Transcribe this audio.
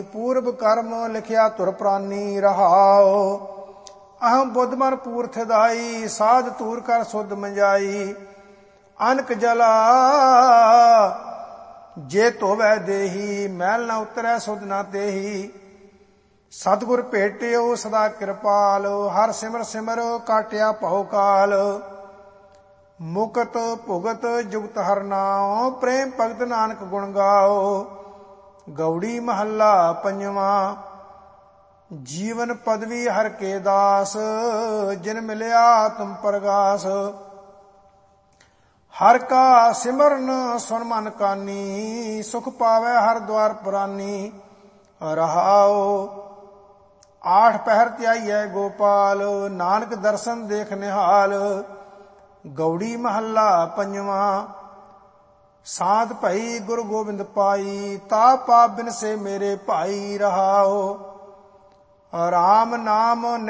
ਪੂਰਬ ਕਰਮ ਲਿਖਿਆ ਧੁਰ ਪ੍ਰਾਨੀ ਰਹਾਓ। ਅਹੰ ਬੁੱਧ ਮਨ ਪੂਰਥ ਦਾਈ ਸਾਧ ਤੂਰ ਕਰ ਸੁਧ ਮੰਜਾਈ। ਅਨਕ ਜਲਾ ਜੇ ਧੋਵੈ ਦੇਹੀ ਮੈਲ ਨਾ ਉਤਰੈ ਸੁਧ ਨਾ ਦੇਹੀ। ਸਤਿਗੁਰ ਭੇਟਿਓ ਸਦਾ ਕਿਰਪਾਲ ਹਰ ਸਿਮਰ ਸਿਮਰ ਕਾਟਿਆ ਭਉ ਕਾਲ। ਮੁਕਤ ਭੁਗਤ ਜੁਗਤ ਹਰ ਨਾਉ ਪ੍ਰੇਮ ਭਗਤ ਨਾਨਕ ਗੁਣ ਗਾਓ। ਗੌੜੀ ਮਹੱਲਾ ਪੰਜਵਾਂ। ਜੀਵਨ ਪਦਵੀ ਹਰ ਕੇ ਦਾਸ ਜਿਨ ਮਿਲਿਆ ਤੁਮ ਪਰਗਾਸ। ਹਰ ਕਾ ਸਿਮਰਨ ਸੁਨ ਮਨ ਕਾਨੀ ਸੁਖ ਪਾਵੈ ਹਰ ਦੁਆਰ ਪੁਰਾਨੀ ਰਹਾਓ। ਆਠ ਪਹਿਰ ਧਿਆਈਐ ਗੋਪਾਲ ਨਾਨਕ ਦਰਸ਼ਨ ਦੇਖ ਨਿਹਾਲ। ਗੌੜੀ ਮਹੱਲਾ ਪੰਜਵਾਂ। ਸਾਧ ਭਈ ਗੁਰੂ ਗੋਬਿੰਦ ਪਾਈ ਤਾ ਪਾਪ ਬਿਨ ਸੇ ਮੇਰੇ ਭਾਈ ਰਹਾਓ। ਰਾਮ ਨਾਮ